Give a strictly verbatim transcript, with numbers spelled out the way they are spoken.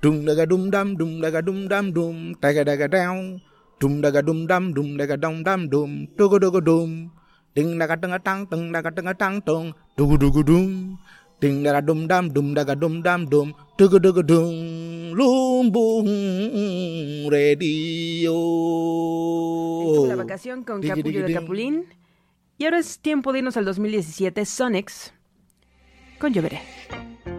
Dum daga dum dum dum daga dum dum dum daga daga down. Dum daga dum dum dum daga dum dum dum dugu dugu dum. Ding daga daga tang tung daga daga tang tung dugu dugu dum. Ding daga dum dum dum daga dum dum dum dugu dugu dum. Lumbum Radio. Estuvo la vacación con Capullo de Capulín. Y ahora es tiempo de irnos al dos mil diecisiete, Sonics con Lloveré.